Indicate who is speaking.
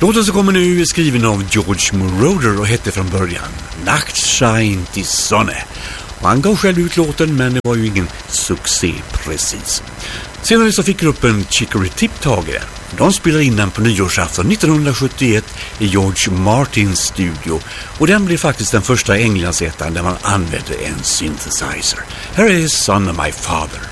Speaker 1: Låten som kommer nu är skriven av George Moroder och hette från början Nachtschein die Sonne. Och han gav själv ut låten, men det var ju ingen succé precis. Senare så fick gruppen Chicory Tip tag i den. De spelade in den på nyårsafton 1971 i George Martins studio. Och den blev faktiskt den första Englandsettan där man använde en synthesizer. Här är Son of My Father.